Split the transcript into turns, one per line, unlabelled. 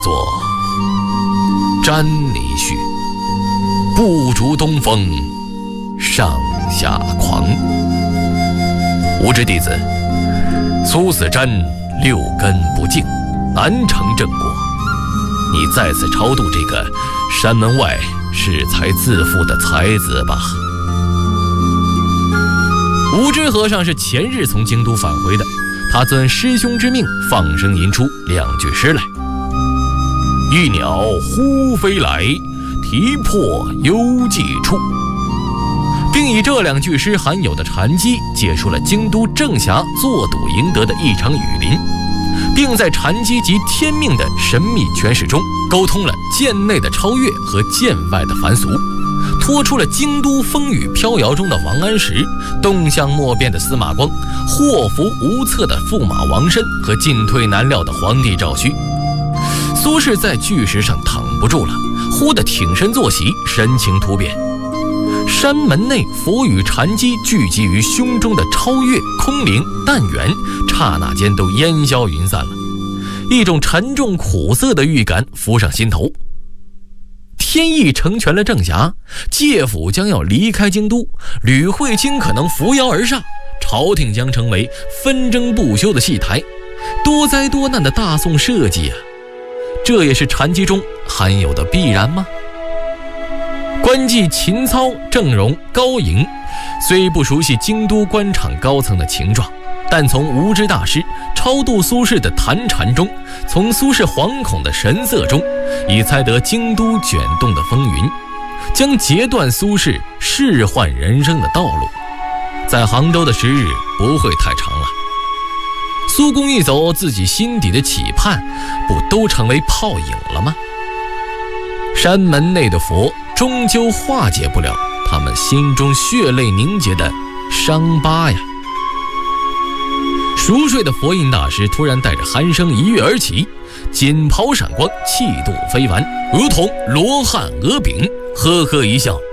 作占泥絮，不逐东风上下狂。无知弟子，苏死瞻六根不净，难成正果。你再次超度这个山门外恃才自负的才子吧。无知和尚是前日从京都返回的，他遵师兄之命放声吟出2句诗来：一鸟忽飞来，啼破幽寂处，并以这2句诗含有的禅机解出了京都郑侠坐赌赢得的一场雨林，并在禅机及天命的神秘诠释中沟通了剑内的超越和剑外的凡俗，拖出了京都风雨飘摇中的王安石，动向莫辨的司马光，祸福无测的驸马王申和进退难料的皇帝赵顼。苏轼在巨石上躺不住了，忽地挺身坐席，神情突变。山门内佛与禅机聚集于胸中的超越、空灵、淡远，刹那间都烟消云散了。一种沉重苦涩的预感浮上心头。天意成全了郑侠，介甫将要离开京都，吕惠卿可能扶摇而上，朝廷将成为纷争不休的戏台，多灾多难的大宋社稷啊！这也是禅机中含有的必然吗？官妓秦操、郑容、高莹虽不熟悉京都官场高层的情状，但从无知大师超度苏轼的谈禅中，从苏轼惶恐的神色中，已猜得京都卷动的风云将截断苏轼仕宦人生的道路。在杭州的时日不会太长了，苏公一走，自己心底的期盼不都成为泡影了吗？山门内的佛终究化解不了他们心中血泪凝结的伤疤呀。熟睡的佛印大师突然带着鼾声一跃而起，锦袍闪光，气度非凡，如同罗汉鹅饼，呵呵一笑，